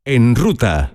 En Ruta.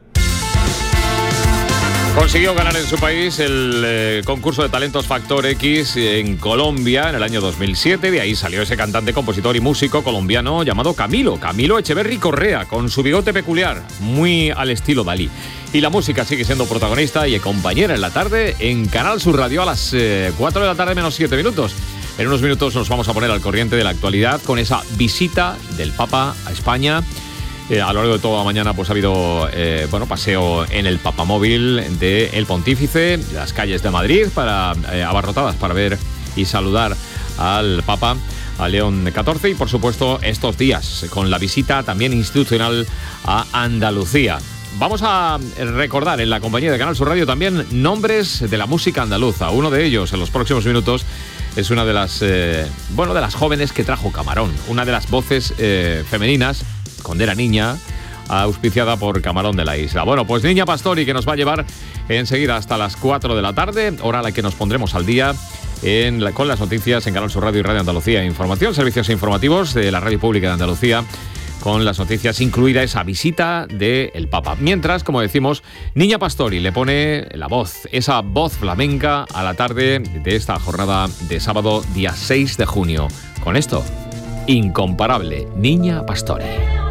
Consiguió ganar en su país el concurso de talentos Factor X en Colombia en el año 2007. De ahí salió ese cantante, compositor y músico colombiano llamado Camilo Echeverry Correa, con su bigote peculiar, muy al estilo Dalí. Y la música sigue siendo protagonista y compañera en la tarde en Canal Sur Radio a las 4 de la tarde menos 7 minutos. En unos minutos nos vamos a poner al corriente de la actualidad con esa visita del Papa a España. A lo largo de toda la mañana pues ha habido paseo en el papamóvil del Pontífice, las calles de Madrid abarrotadas para ver y saludar al Papa, a León XIV, y por supuesto estos días con la visita también institucional a Andalucía. Vamos a recordar en la compañía de Canal Sur Radio también nombres de la música andaluza. Uno de ellos en los próximos minutos es una de las jóvenes que trajo Camarón, una de las voces femeninas cuando era niña, auspiciada por Camarón de la Isla. Bueno, pues Niña Pastori, que nos va a llevar enseguida hasta las 4 de la tarde, hora a la que nos pondremos al día con las noticias en Canal Sur Radio y Radio Andalucía Información, servicios informativos de la Radio Pública de Andalucía, con las noticias, incluida esa visita del Papa. Mientras, como decimos, Niña Pastori le pone la voz, esa voz flamenca a la tarde de esta jornada de sábado, día 6 de junio. Con esto, incomparable, Niña Pastori.